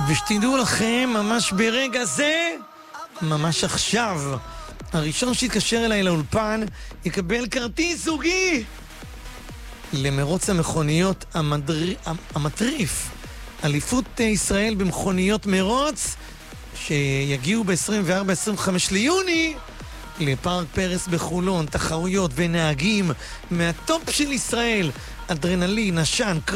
ושתדעו לכם, ממש ברגע זה, ממש עכשיו, הראשון שיתקשר אליי לאולפן יקבל כרטיס זוגי למרוץ המכוניות המטריף, אליפות ישראל במכוניות מרוץ, שיגיעו ב-24-25 ליוני לפארק פרס בחולון. תחרויות ונהגים מהטופ של ישראל, אדרנלין, עשן,